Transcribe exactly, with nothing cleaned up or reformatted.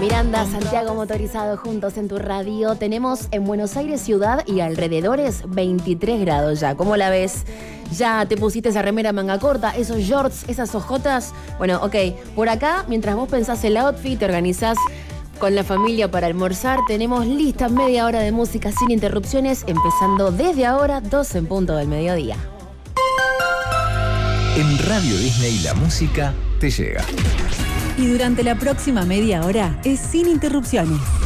Miranda, Santiago motorizado juntos en tu radio. Tenemos en Buenos Aires ciudad y alrededores veintitrés grados ya. ¿Cómo la ves? Ya te pusiste esa remera manga corta, esos shorts, esas ojotas. Bueno, ok, por acá, mientras vos pensás el outfit, te organizás con la familia para almorzar, tenemos lista media hora de música sin interrupciones, empezando desde ahora, dos en punto del mediodía. En Radio Disney la música te llega. Y durante la próxima media hora es sin interrupciones.